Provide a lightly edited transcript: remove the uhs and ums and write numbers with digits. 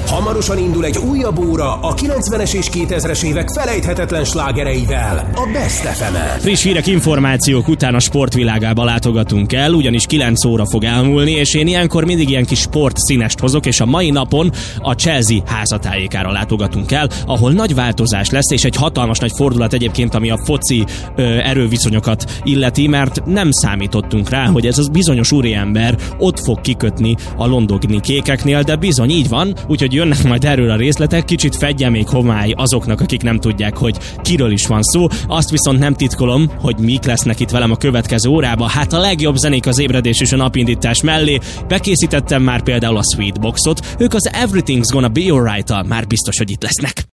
Hamarosan indul egy újabb óra a 90-es és 2000-es évek felejthetetlen slágereivel, a Best FM-en. Friss hírek, információk után a sportvilágába látogatunk el, ugyanis 9 óra fog elmúlni, és én ilyenkor mindig ilyen kis sportszínest hozok, és a mai napon a Chelsea házatájékára látogatunk el, ahol nagy változás lesz, és egy hatalmas nagy fordulat egyébként, ami a foci erőviszonyokat illeti, mert nem számítottunk rá, hogy ez az bizonyos úriember ott fog kikötni a londoni kékeknél, de bizony így van, úgyhogy jönnek majd erről a részletek, kicsit fedje még homály azoknak, akik nem tudják, hogy kiről is van szó. Azt viszont nem titkolom, hogy mik lesznek itt velem a következő órában. Hát a legjobb zenék az ébredés és a napindítás mellé. Bekészítettem már például a Sweetboxot, ők az Everything's Gonna Be Alright-tal már biztos, hogy itt lesznek.